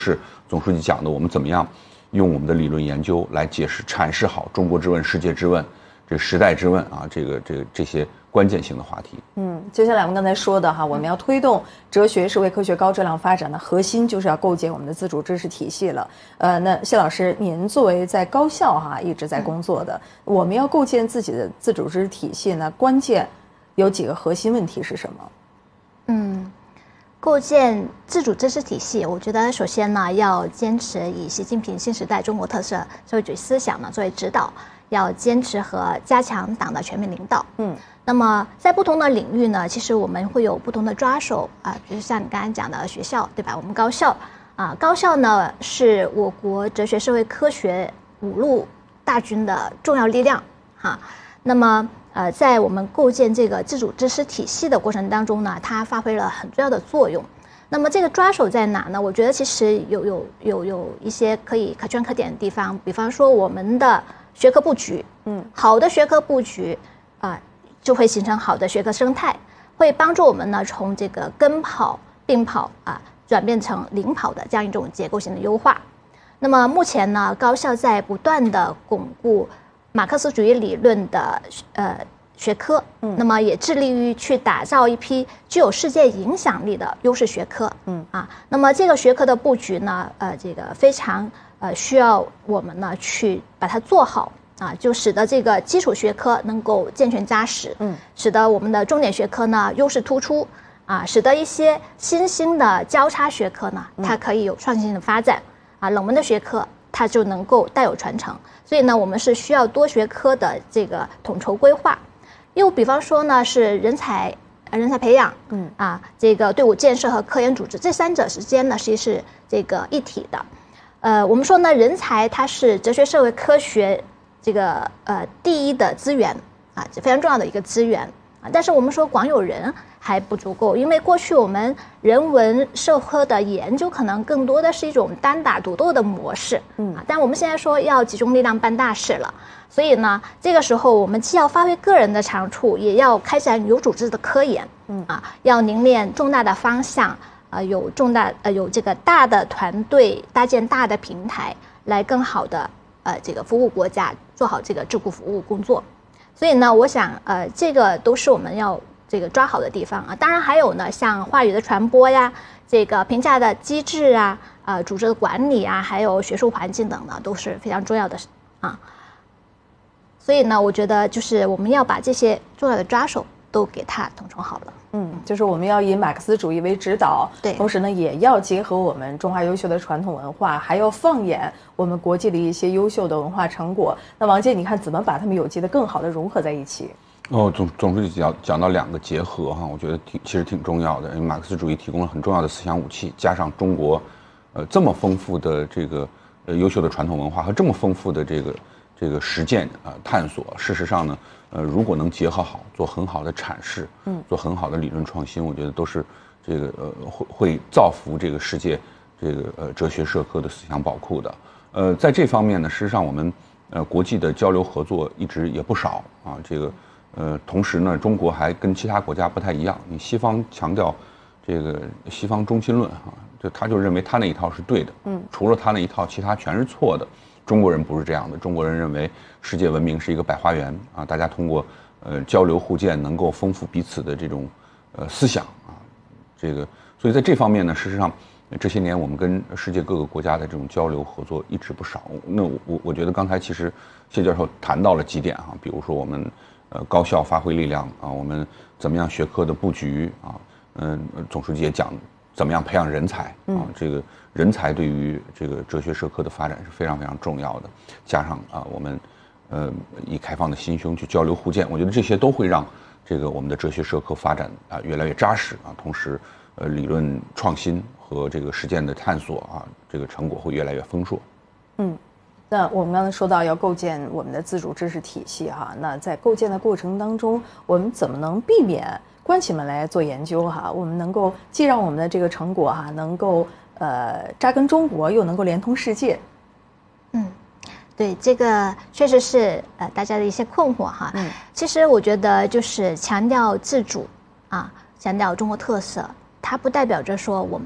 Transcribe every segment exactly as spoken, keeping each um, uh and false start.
是总书记讲的，我们怎么样用我们的理论研究来解释、阐释好中国之问、世界之问、这个时代之问啊，这个这个这些关键性的话题。 嗯，就像咱们刚才说的哈，我们要推动哲学社会科学高质量发展的核心，就是要构建我们的自主知识体系了。呃，那谢老师，您作为在高校哈一直在工作的，嗯、我们要构建自己的自主知识体系呢，关键有几个核心问题是什么？ 嗯。构建自主知识体系，我觉得首先呢，要坚持以习近平新时代中国特色社会主义思想呢作为指导，要坚持和加强党的全面领导。嗯，那么在不同的领域呢，其实我们会有不同的抓手啊，比如像你刚才讲的学校，对吧？我们高校啊，高校呢是我国哲学社会科学五路大军的重要力量哈。那么呃，在我们构建这个自主知识体系的过程当中呢，它发挥了很重要的作用。那么这个抓手在哪呢？我觉得其实有有有有一些可以可圈可点的地方，比方说我们的学科布局，嗯，好的学科布局啊、呃，就会形成好的学科生态，会帮助我们呢从这个跟跑并跑啊，转变成领跑的这样一种结构性的优化。那么目前呢，高校在不断的巩固马克思主义理论的呃学科，嗯，那么也致力于去打造一批具有世界影响力的优势学科，嗯啊，那么这个学科的布局呢，呃，这个非常呃需要我们呢去把它做好啊，就使得这个基础学科能够健全扎实，嗯，使得我们的重点学科呢优势突出啊，使得一些新兴的交叉学科呢，它可以有创新性的发展啊，冷门的学科它就能够带有传承。所以呢，我们是需要多学科的这个统筹规划。又比方说呢，是人才人才培养，嗯啊，这个队伍建设和科研组织这三者之间呢，实际是这个一体的。呃，我们说呢，人才它是哲学社会科学这个呃第一的资源啊，非常重要的一个资源啊。但是我们说广有人还不足够，因为过去我们人文社科的研究可能更多的是一种单打独斗的模式，嗯啊，但我们现在说要集中力量办大事了，所以呢，这个时候我们既要发挥个人的长处，也要开展有组织的科研，嗯啊，要凝练重大的方向，呃，有重大呃有这个大的团队，搭建大的平台，来更好的呃这个服务国家，做好这个智库服务工作。所以呢，我想呃这个都是我们要这个抓好的地方啊，当然还有呢，像话语的传播呀，这个评价的机制啊，呃，组织的管理啊，还有学术环境等呢，都是非常重要的啊。所以呢，我觉得就是我们要把这些重要的抓手都给它统筹好了。 嗯，就是我们要以马克思主义为指导， 对， 同时呢，也要结合我们中华优秀的传统文化，还要放眼我们国际的一些优秀的文化成果。那王健，你看怎么把它们有机的更好的融合在一起？ 哦，总总书记讲讲到两个结合哈，我觉得挺其实挺重要的，因为马克思主义提供了很重要的思想武器，加上中国，呃这么丰富的这个呃优秀的传统文化和这么丰富的这个这个实践啊、呃、探索，事实上呢，呃如果能结合好，做很好的阐释，嗯，做很好的理论创新，我觉得都是这个呃会会造福这个世界这个呃哲学社科的思想宝库的。呃，在这方面呢，事实上我们呃国际的交流合作一直也不少啊，这个。呃，同时呢，中国还跟其他国家不太一样。你西方强调这个西方中心论哈、啊，就他就认为他那一套是对的，嗯，除了他那一套，其他全是错的。中国人不是这样的，中国人认为世界文明是一个百花园啊，大家通过呃交流互鉴，能够丰富彼此的这种呃思想啊，这个，所以在这方面呢，事实上这些年我们跟世界各个国家的这种交流合作一直不少。那我我我觉得刚才其实谢教授谈到了几点哈、啊，比如说我们。呃，高效发挥力量啊，我们怎么样学科的布局啊？嗯，总书记也讲怎么样培养人才啊，这个人才对于这个哲学社科的发展是非常非常重要的。加上啊，我们呃以开放的心胸去交流互鉴，我觉得这些都会让这个我们的哲学社科发展啊越来越扎实啊，同时呃理论创新和这个实践的探索啊，这个成果会越来越丰硕。 嗯。那我们刚才说到要构建我们的自主知识体系哈，那在构建的过程当中，我们怎么能避免关起门来做研究哈？我们能够既让我们的这个成果哈能够呃扎根中国，又能够连通世界。 嗯，对，这个确实是呃大家的一些困惑哈。嗯，其实我觉得就是强调自主啊，强调中国特色，它不代表着说我们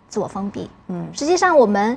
自我封闭。嗯，实际上我们